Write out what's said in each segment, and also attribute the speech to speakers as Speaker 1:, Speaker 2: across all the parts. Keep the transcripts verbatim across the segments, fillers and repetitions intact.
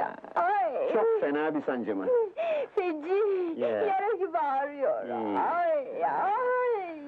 Speaker 1: ya. Ay.
Speaker 2: Çok fena bir sancı mı?
Speaker 1: Feci,
Speaker 2: Ya.
Speaker 1: yara gibi ağrıyor.
Speaker 2: Hmm.
Speaker 1: Ay, ay.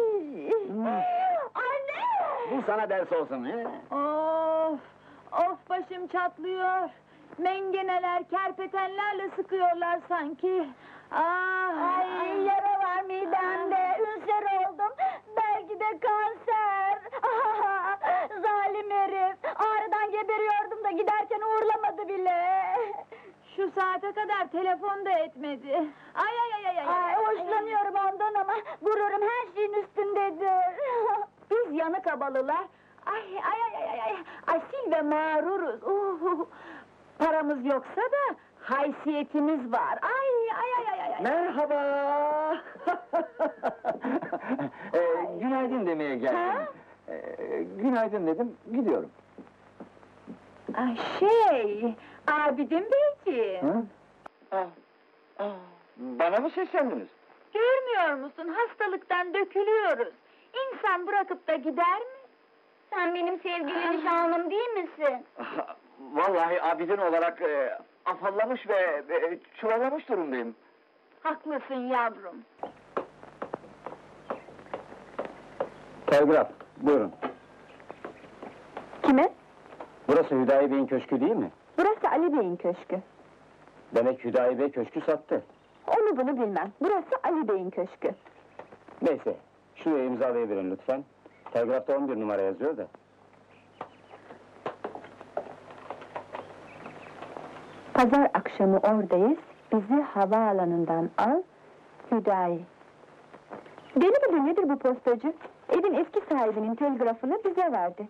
Speaker 1: Anne!
Speaker 2: Bu sana ders olsun, he?
Speaker 3: Of! Of başım çatlıyor! Mengeneler, kerpetenlerle sıkıyorlar sanki! Ah!
Speaker 1: Ay, yara var midemde, ülser oldum. Belki de kanser. Ah, zalim herif! Ağrıdan geberiyordum da giderken uğurlamadı bile.
Speaker 3: Şu saate kadar telefon da etmedi! Ay ay ay ay!
Speaker 1: Ay, hoşlanıyorum ondan ama gururum her şeyin üstündedir. Biz yanık abalılar, ay ay ay ay ay, asil ve mağruruz. Uh, paramız yoksa da haysiyetimiz var. Ay ay ay ay ay.
Speaker 2: Merhaba! ee, günaydın demeye geldim.
Speaker 1: Ha?
Speaker 2: Ee, günaydın dedim, gidiyorum.
Speaker 3: Ay şey, Abidin Beyciğim!
Speaker 2: Hı? Ah, ah, bana mı seslendiniz?
Speaker 3: Görmüyor musun, hastalıktan dökülüyoruz! İnsan bırakıp da gider mi?
Speaker 1: Sen benim sevgili nişanlım değil misin?
Speaker 2: Vallahi abidin olarak e, afallamış ve e, çuvallamış durumdayım.
Speaker 3: Haklısın yavrum!
Speaker 2: Telgraf, buyurun.
Speaker 1: Kime?
Speaker 2: Burası Hüdayi Bey'in köşkü değil mi?
Speaker 1: Burası Ali Bey'in köşkü.
Speaker 2: Demek Hüdayi Bey köşkü sattı.
Speaker 1: Onu bunu bilmem. Burası Ali Bey'in köşkü.
Speaker 2: Neyse, şuraya imzalayıverin lütfen. Telgrafta on bir numara yazıyor da.
Speaker 1: Pazar akşamı oradayız. Bizi havaalanından al, Hüdayi. Deli midir nedir bu postacı? Evin eski sahibinin telgrafını bize verdi.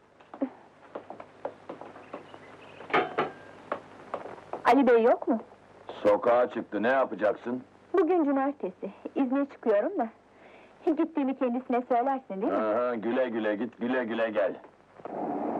Speaker 1: Ali Bey yok mu?
Speaker 4: Sokağa çıktı, ne yapacaksın?
Speaker 1: Bugün cumartesi, izne çıkıyorum da. Gittiğimi kendisine söylersin değil mi?
Speaker 4: Aha, güle güle git, güle güle gel.